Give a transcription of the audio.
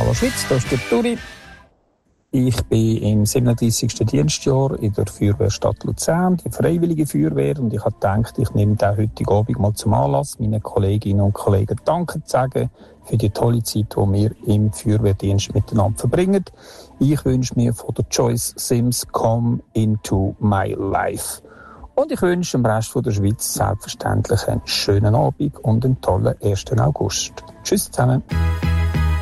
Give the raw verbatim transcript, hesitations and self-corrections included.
Hallo Schweiz, das ist der Turi. Ich bin im siebenunddreißigsten Dienstjahr in der Feuerwehrstadt Luzern, die Freiwillige Feuerwehr, und ich habe gedacht, ich nehme den heutigen Abend mal zum Anlass, meinen Kolleginnen und Kollegen Danke zu sagen für die tolle Zeit, die wir im Feuerwehrdienst miteinander verbringen. Ich wünsche mir von der Joyce Sims «Come into my life». Und ich wünsche dem Rest der Schweiz selbstverständlich einen schönen Abend und einen tollen ersten August. Tschüss zusammen.